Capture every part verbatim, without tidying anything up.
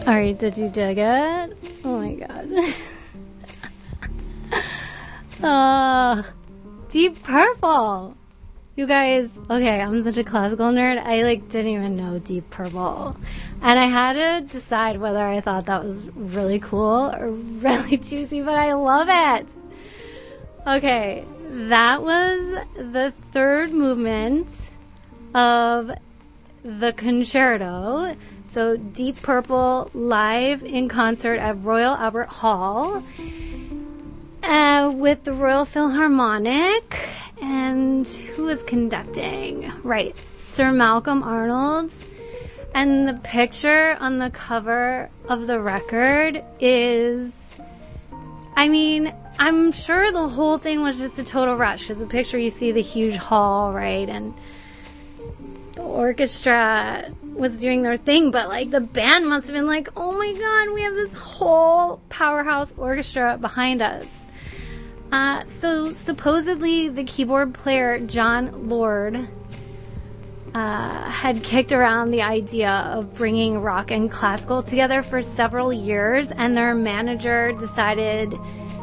Alright, did you dig it? Oh my god. uh, Deep Purple. You guys, okay, I'm such a classical nerd. I like didn't even know Deep Purple. And I had to decide whether I thought that was really cool or really cheesy, but I love it. Okay, that was the third movement of the concerto. So Deep Purple live in concert at Royal Albert Hall uh, with the Royal Philharmonic. And who was conducting? Right, Sir Malcolm Arnold. And the picture on the cover of the record is, I mean, I'm sure the whole thing was just a total rush, because the picture you see the huge hall, right, and the orchestra was doing their thing, but like the band must have been like, oh my god, we have this whole powerhouse orchestra behind us. Uh, so supposedly the keyboard player John Lord uh, had kicked around the idea of bringing rock and classical together for several years, and their manager decided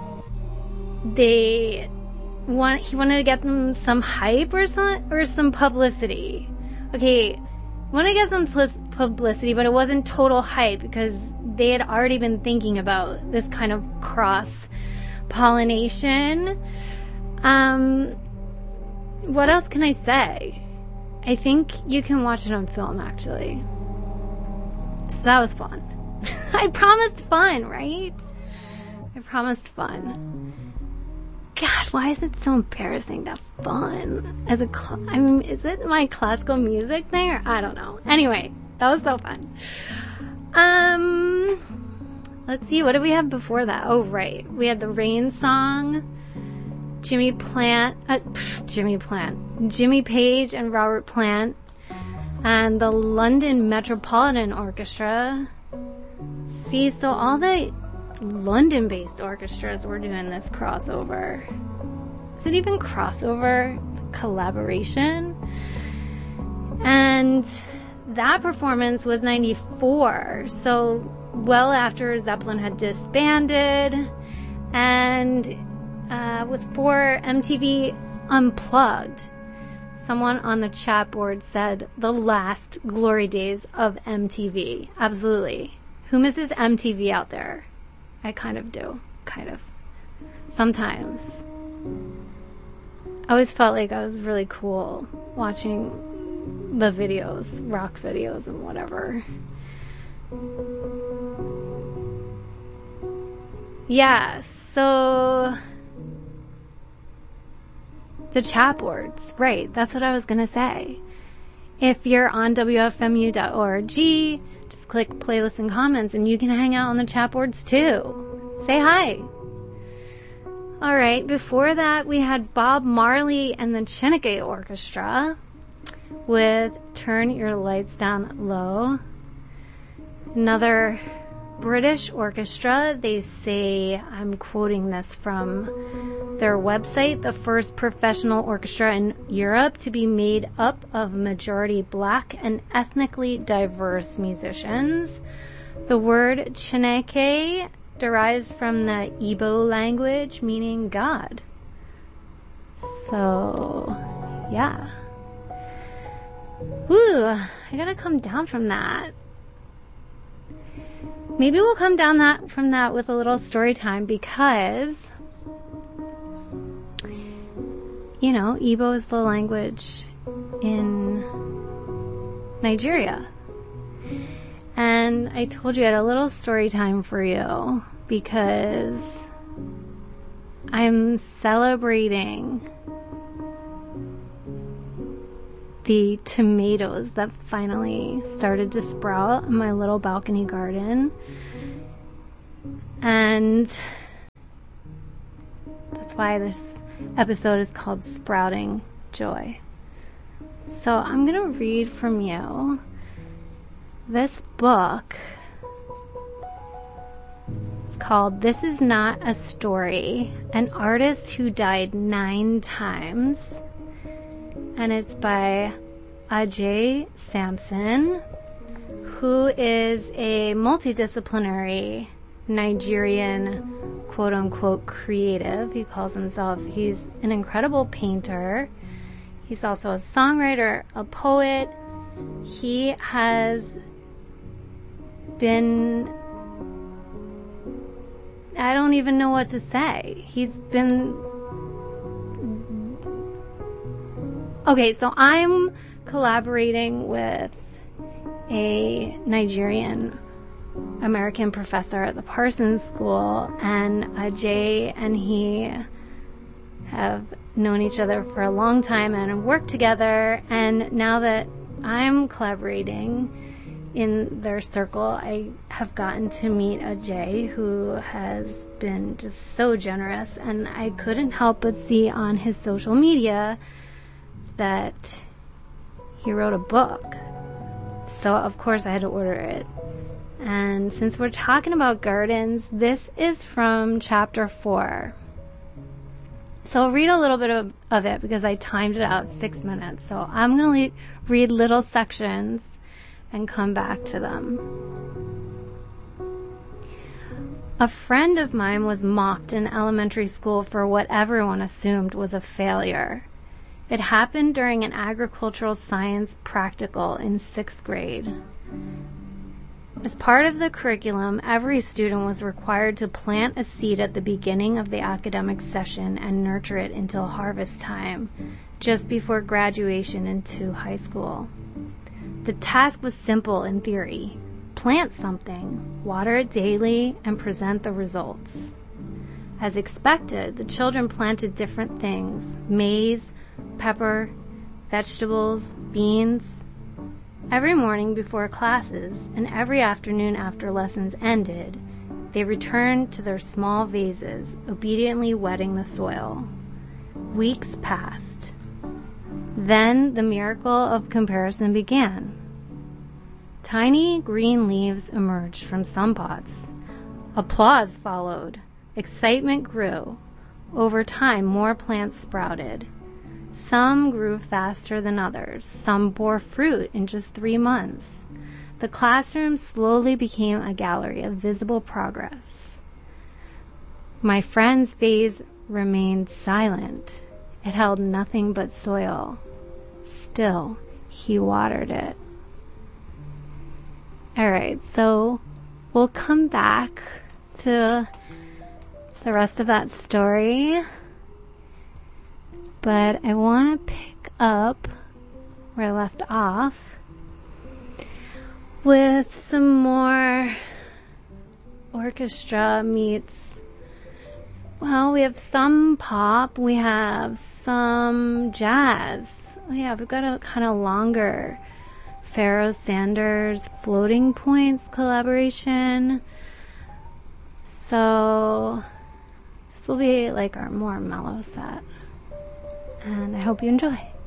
they want he wanted to get them some hype or some or some publicity. Okay, want to get some publicity, but it wasn't total hype because they had already been thinking about this kind of cross pollination. Um, what else can I say? I think you can watch it on film, actually. So that was fun. I promised fun, right? I promised fun. God, why is it so embarrassing to have fun as a cl- I mean, is it my classical music thing? Or I don't know. Anyway, that was so fun. Um, let's see, what did we have before that? Oh, right. We had the Rain song, Jimmy Plant, uh, pff, Jimmy Plant, Jimmy Page and Robert Plant, and the London Metropolitan Orchestra. See, so all the London-based orchestras were doing this crossover. Is it even crossover? It's a collaboration. And that performance was ninety-four, so well after Zeppelin had disbanded, and uh, was for M T V Unplugged. Someone on the chat board said the last glory days of M T V. Absolutely. Who misses M T V out there? I kind of do. Kind of. Sometimes. I always felt like I was really cool watching the videos, rock videos and whatever. Yeah, so the chat boards, right, that's what I was gonna say. If you're on W F M U dot org, just click playlists and comments and you can hang out on the chat boards too. Say hi. Alright, before that we had Bob Marley and the Chineke Orchestra with Turn Your Lights Down Low. Another British orchestra. They say, I'm quoting this from their website, the first professional orchestra in Europe to be made up of majority black and ethnically diverse musicians. The word Chineke derives from the Igbo language meaning God. So, yeah. Ooh, I gotta come down from that. Maybe we'll come down that from that with a little story time because, you know, Igbo is the language in Nigeria. And I told you I had a little story time for you because I'm celebrating the tomatoes that finally started to sprout in my little balcony garden. And that's why this episode is called Sprouting Joy. So I'm going to read from you this book. It's called This Is Not a Story, An Artist Who Died Nine Times. And it's by Ajay Samson, who is a multidisciplinary Nigerian quote-unquote creative. He calls himself, he's an incredible painter. He's also a songwriter, a poet. He has been, I don't even know what to say. He's been, okay, so I'm collaborating with a Nigerian American professor at the Parsons School, and uh, Jay and he have known each other for a long time and worked together, and now that I'm collaborating in their circle, I have gotten to meet Ajay, who has been just so generous, and I couldn't help but see on his social media that he wrote a book. So of course I had to order it. And since we're talking about gardens, this is from chapter four. So I'll read a little bit of, of it because I timed it out six minutes. So I'm going to le- read little sections and come back to them. A friend of mine was mocked in elementary school for what everyone assumed was a failure. It happened during an agricultural science practical in sixth grade. As part of the curriculum, every student was required to plant a seed at the beginning of the academic session and nurture it until harvest time, just before graduation into high school. The task was simple in theory. Plant something, water it daily, and present the results. As expected, the children planted different things: maize, pepper, vegetables, beans. Every morning before classes and every afternoon after lessons ended, they returned to their small vases, obediently wetting the soil. Weeks passed. Then the miracle of comparison began. Tiny green leaves emerged from some pots. Applause followed. Excitement grew. Over time, more plants sprouted. Some grew faster than others. Some bore fruit in just three months. The classroom slowly became a gallery of visible progress. My friend's vase remained silent. It held nothing but soil. Still, he watered it. All right, so we'll come back to the rest of that story. But I want to pick up where I left off with some more orchestra meets, well, we have some pop, we have some jazz. Oh yeah, we've got a kind of longer Pharoah Sanders Floating Points collaboration. So this will be like our more mellow set. And I hope you enjoy.